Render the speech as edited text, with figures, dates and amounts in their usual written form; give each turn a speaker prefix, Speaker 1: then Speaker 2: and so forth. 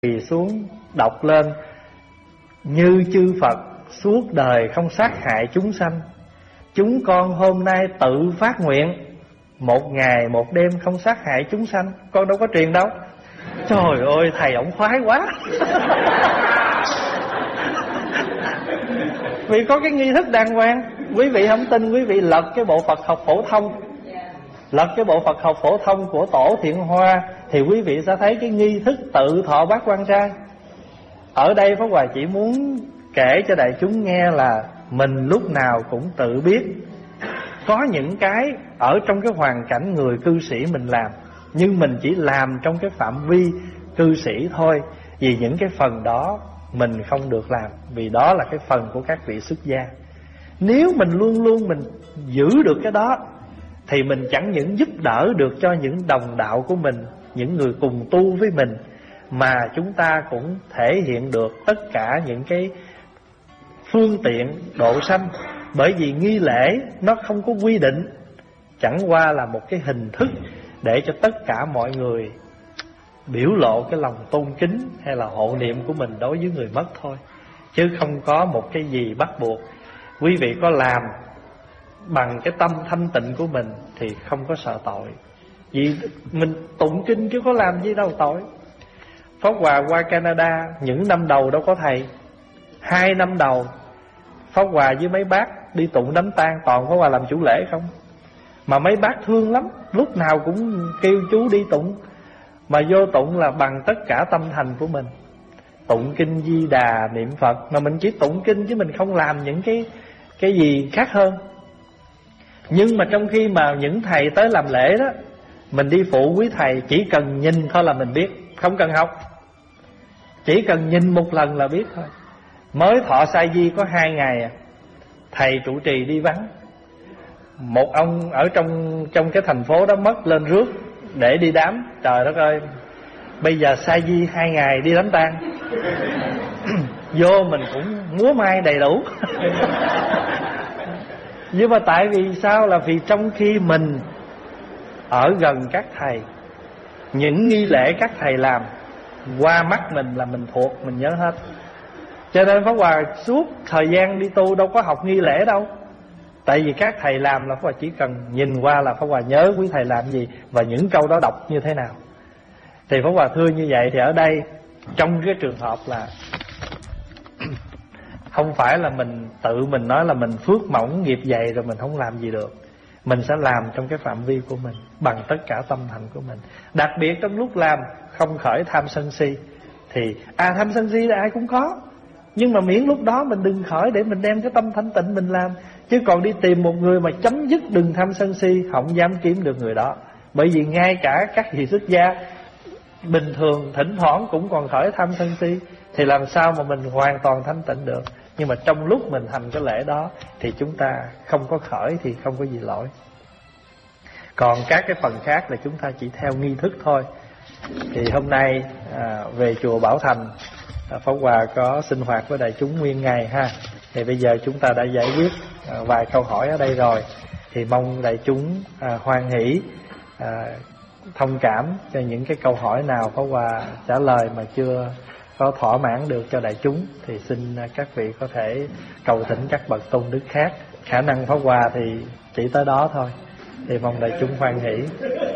Speaker 1: quỳ xuống đọc lên: như chư Phật suốt đời không sát hại chúng sanh, chúng con hôm nay tự phát nguyện một ngày một đêm không sát hại chúng sanh. Con đâu có truyền đâu. Trời ơi, thầy ổng khoái quá. Vì có cái nghi thức đàng hoàng. Quý vị không tin, quý vị lật cái bộ Phật học phổ thông, lật cái bộ Phật học phổ thông của Tổ Thiện Hoa, thì quý vị sẽ thấy cái nghi thức tự thọ bát quan trai. Ở đây Pháp Hòa chỉ muốn kể cho đại chúng nghe là mình lúc nào cũng tự biết. Có những cái ở trong cái hoàn cảnh người cư sĩ mình làm, nhưng mình chỉ làm trong cái phạm vi cư sĩ thôi. Vì những cái phần đó mình không được làm, vì đó là cái phần của các vị xuất gia. Nếu mình luôn luôn mình giữ được cái đó, thì mình chẳng những giúp đỡ được cho những đồng đạo của mình, những người cùng tu với mình, mà chúng ta cũng thể hiện được tất cả những cái phương tiện độ sanh. Bởi vì nghi lễ nó không có quy định, chẳng qua là một cái hình thức để cho tất cả mọi người biểu lộ cái lòng tôn kính hay là hộ niệm của mình đối với người mất thôi, chứ không có một cái gì bắt buộc. Quý vị có làm bằng cái tâm thanh tịnh của mình thì không có sợ tội, vì mình tụng kinh chứ có làm gì đâu tội. Pháp Hòa qua Canada những năm đầu đâu có thầy. 2 năm đầu Pháp Hòa với mấy bác đi tụng đám tang, toàn Pháp Hòa làm chủ lễ không. Mà mấy bác thương lắm, lúc nào cũng kêu chú đi tụng. Mà vô tụng là bằng tất cả tâm thành của mình, tụng kinh Di Đà, niệm Phật. Mà mình chỉ tụng kinh chứ mình không làm những cái gì khác hơn. Nhưng mà trong khi mà những thầy tới làm lễ đó, mình đi phụ quý thầy, chỉ cần nhìn thôi là mình biết, không cần học. Chỉ cần nhìn một lần là biết thôi. Mới thọ sa di có 2 ngày, thầy trụ trì đi vắng. Một ông ở trong cái thành phố đó mất lên rước để đi đám. Trời đất ơi, bây giờ sa di 2 ngày đi đám tang. Vô mình cũng múa may đầy đủ. Nhưng mà tại vì sao? Là vì trong khi mình ở gần các thầy, những nghi lễ các thầy làm qua mắt mình là mình thuộc, mình nhớ hết. Cho nên Pháp Hòa suốt thời gian đi tu đâu có học nghi lễ đâu. Tại vì các thầy làm là Pháp Hòa chỉ cần nhìn qua là Pháp Hòa nhớ quý thầy làm gì và những câu đó đọc như thế nào. Thì Pháp Hòa thưa như vậy. Thì ở đây trong cái trường hợp là không phải là mình tự mình nói là mình phước mỏng nghiệp dày rồi mình không làm gì được. Mình sẽ làm trong cái phạm vi của mình, bằng tất cả tâm thành của mình. Đặc biệt trong lúc làm không khởi tham sân si. Thì tham sân si là ai cũng có, nhưng mà miễn lúc đó mình đừng khởi, để mình đem cái tâm thanh tịnh mình làm. Chứ còn đi tìm một người mà chấm dứt đừng tham sân si, không dám kiếm được người đó. Bởi vì ngay cả các vị xuất gia bình thường thỉnh thoảng cũng còn khởi tham sân si, thì làm sao mà mình hoàn toàn thanh tịnh được. Nhưng mà trong lúc mình hành cái lễ đó thì chúng ta không có khởi thì không có gì lỗi. Còn các cái phần khác là chúng ta chỉ theo nghi thức thôi. Thì hôm nay về chùa Bảo Thành, Pháp Hòa có sinh hoạt với đại chúng nguyên ngày ha. Thì bây giờ chúng ta đã giải quyết vài câu hỏi ở đây rồi, thì mong đại chúng hoan hỷ thông cảm cho những cái câu hỏi nào Pháp Hòa trả lời mà chưa có thỏa mãn được cho đại chúng. Thì xin các vị có thể cầu thỉnh các bậc tôn đức khác. Khả năng Pháp Hòa thì chỉ tới đó thôi. Thì mong đại chúng hoan hỷ.